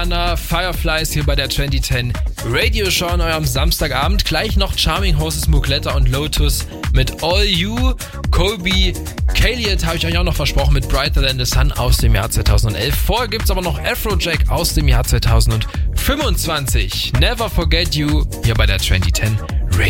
Rihanna, Fireflies hier bei der 2010 Radio Show an eurem Samstagabend. Gleich noch Charming Horses, Mukletta und Lotus mit All You. Colby Calliot habe ich euch auch noch versprochen mit Brighter Than the Sun aus dem Jahr 2011. Vorher gibt es aber noch Afrojack aus dem Jahr 2025. Never Forget You hier bei der 2010